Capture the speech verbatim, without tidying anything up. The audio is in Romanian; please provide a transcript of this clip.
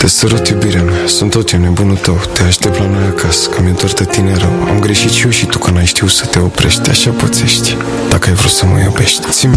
Te sărut, iubirea mea, sunt tot eu, nebunul tău. Te aștept la noi acasă, că mi-e dor de tine rău. Am greșit și eu și tu, că n-ai știut să te oprești. Așa pățești, dacă ai vrut să mă iubești. Țin